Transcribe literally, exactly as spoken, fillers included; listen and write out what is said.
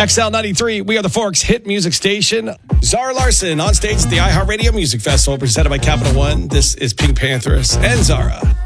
X L ninety-three, we are the Forks hit music station. Zara Larson on stage at the iHeartRadio Music Festival presented by Capital One. This is Pink Panthers and Zara.